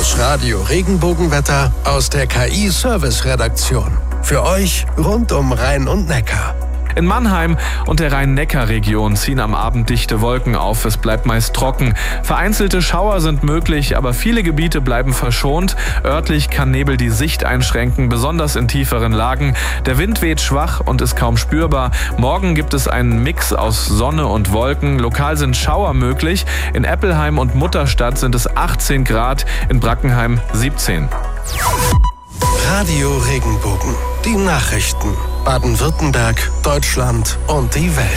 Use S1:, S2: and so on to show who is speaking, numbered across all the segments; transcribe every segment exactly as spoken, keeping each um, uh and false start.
S1: Das Radio Regenbogenwetter aus der K I-Service-Redaktion. Für euch rund um Rhein und Neckar.
S2: In Mannheim und der Rhein-Neckar-Region ziehen am Abend dichte Wolken auf. Es bleibt meist trocken. Vereinzelte Schauer sind möglich, aber viele Gebiete bleiben verschont. Örtlich kann Nebel die Sicht einschränken, besonders in tieferen Lagen. Der Wind weht schwach und ist kaum spürbar. Morgen gibt es einen Mix aus Sonne und Wolken. Lokal sind Schauer möglich. In Eppelheim und Mutterstadt sind es achtzehn Grad, in Brackenheim siebzehn.
S1: Radio Regenbogen. Die Nachrichten. Baden-Württemberg, Deutschland und die Welt.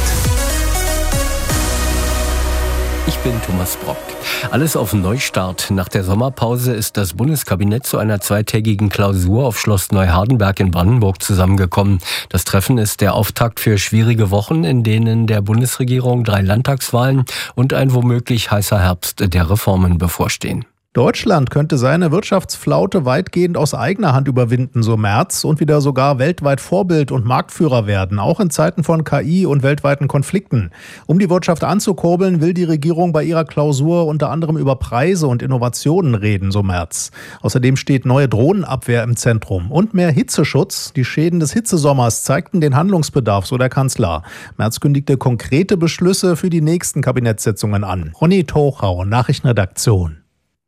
S3: Ich bin Thomas Brock. Alles auf Neustart. Nach der Sommerpause ist das Bundeskabinett zu einer zweitägigen Klausur auf Schloss Neuhardenberg in Brandenburg zusammengekommen. Das Treffen ist der Auftakt für schwierige Wochen, in denen der Bundesregierung drei Landtagswahlen und ein womöglich heißer Herbst der Reformen bevorstehen.
S4: Deutschland könnte seine Wirtschaftsflaute weitgehend aus eigener Hand überwinden, so Merz, und wieder sogar weltweit Vorbild und Marktführer werden, auch in Zeiten von K I und weltweiten Konflikten. Um die Wirtschaft anzukurbeln, will die Regierung bei ihrer Klausur unter anderem über Preise und Innovationen reden, so Merz. Außerdem steht neue Drohnenabwehr im Zentrum und mehr Hitzeschutz. Die Schäden des Hitzesommers zeigten den Handlungsbedarf, so der Kanzler. Merz kündigte konkrete Beschlüsse für die nächsten Kabinettssitzungen an. Ronny Tochau, Nachrichtenredaktion.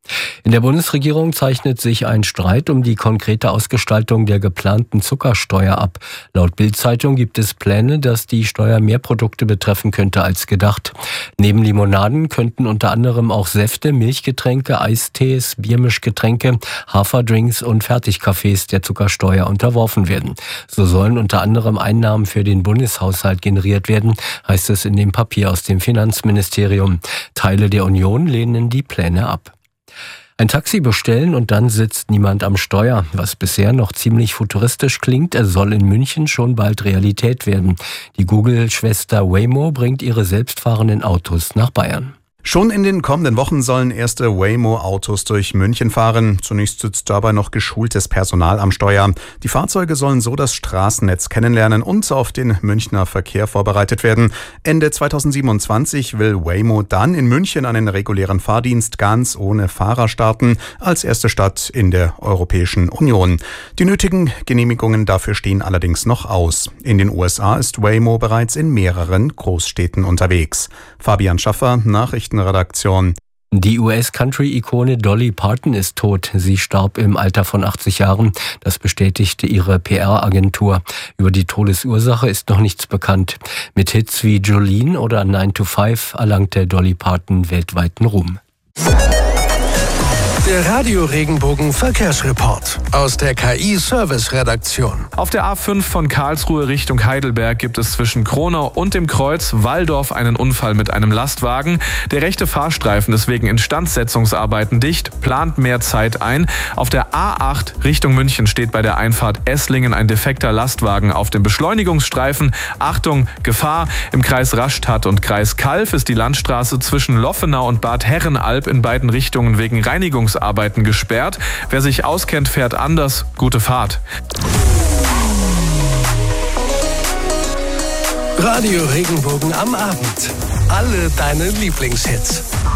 S3: In der Bundesregierung zeichnet sich ein Streit um die konkrete Ausgestaltung der geplanten Zuckersteuer ab. Laut Bild-Zeitung gibt es Pläne, dass die Steuer mehr Produkte betreffen könnte als gedacht. Neben Limonaden könnten unter anderem auch Säfte, Milchgetränke, Eistees, Biermischgetränke, Haferdrinks und Fertigkaffees der Zuckersteuer unterworfen werden. So sollen unter anderem Einnahmen für den Bundeshaushalt generiert werden, heißt es in dem Papier aus dem Finanzministerium. Teile der Union lehnen die Pläne ab. Ein Taxi bestellen und dann sitzt niemand am Steuer. Was bisher noch ziemlich futuristisch klingt, soll in München schon bald Realität werden. Die Google-Schwester Waymo bringt ihre selbstfahrenden Autos nach Bayern.
S5: Schon in den kommenden Wochen sollen erste Waymo-Autos durch München fahren. Zunächst sitzt dabei noch geschultes Personal am Steuer. Die Fahrzeuge sollen so das Straßennetz kennenlernen und auf den Münchner Verkehr vorbereitet werden. Ende zweitausendsiebenundzwanzig will Waymo dann in München einen regulären Fahrdienst ganz ohne Fahrer starten, als erste Stadt in der Europäischen Union. Die nötigen Genehmigungen dafür stehen allerdings noch aus. In den U S A ist Waymo bereits in mehreren Großstädten unterwegs. Fabian Schaffer, Nachrichten Redaktion.
S3: Die U S-Country-Ikone Dolly Parton ist tot. Sie starb im Alter von achtzig Jahren. Das bestätigte ihre P R-Agentur. Über die Todesursache ist noch nichts bekannt. Mit Hits wie Jolene oder nine to five erlangte Dolly Parton weltweiten Ruhm.
S1: Der Radio Regenbogen Verkehrsreport aus der K I-Service-Redaktion.
S2: Auf der A fünf von Karlsruhe Richtung Heidelberg gibt es zwischen Kronau und dem Kreuz Walldorf einen Unfall mit einem Lastwagen. Der rechte Fahrstreifen ist wegen Instandsetzungsarbeiten dicht, plant mehr Zeit ein. Auf der A acht Richtung München steht bei der Einfahrt Esslingen ein defekter Lastwagen auf dem Beschleunigungsstreifen. Achtung, Gefahr! Im Kreis Rastatt und Kreis Calw ist die Landstraße zwischen Loffenau und Bad Herrenalb in beiden Richtungen wegen Reinigungsarbeiten Arbeiten gesperrt. Wer sich auskennt, fährt anders. Gute Fahrt.
S1: Radio Regenbogen am Abend. Alle deine Lieblingshits.